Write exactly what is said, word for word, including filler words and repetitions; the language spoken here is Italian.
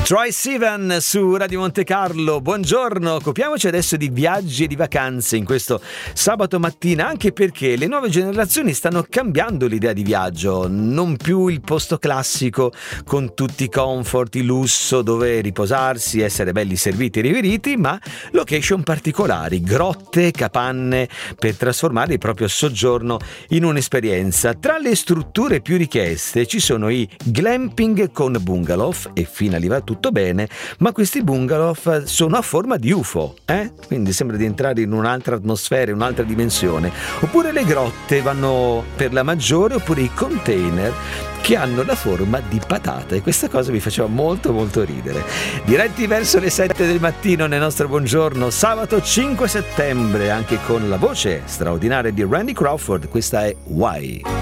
Troye Sivan su Radio Monte Carlo, buongiorno. Occupiamoci adesso di viaggi e di vacanze in questo sabato mattina, anche perché le nuove generazioni stanno cambiando l'idea di viaggio, non più il posto classico con tutti i comfort, il lusso dove riposarsi, essere belli serviti e riveriti, ma location particolari, grotte, capanne, per trasformare il proprio soggiorno in un'esperienza. Tra le strutture più richieste ci sono i glamping con bungalow, e fino a lì va tutto bene, ma questi bungalow sono a forma di U F O, eh? Quindi sembra di entrare in un'altra atmosfera, in un'altra dimensione. Oppure le grotte vanno per la maggiore, oppure i container che hanno la forma di patata, e questa cosa mi faceva molto molto ridere. Diretti verso le sette del mattino nel nostro buongiorno, sabato cinque settembre, anche con la voce straordinaria di Randy Crawford. Questa è Why.